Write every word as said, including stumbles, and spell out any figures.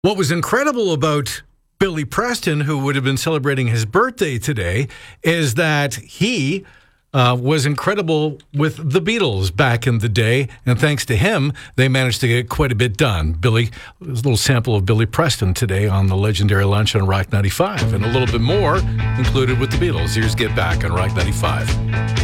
What was incredible about Billy Preston, who would have been celebrating his birthday today, is that he uh, was incredible with the Beatles back in the day, and thanks to him, they managed to get quite a bit done. Billy, there's a little sample of Billy Preston today on the legendary lunch on Rock ninety-five, and a little bit more included with the Beatles. Here's Get Back on Rock ninety-five.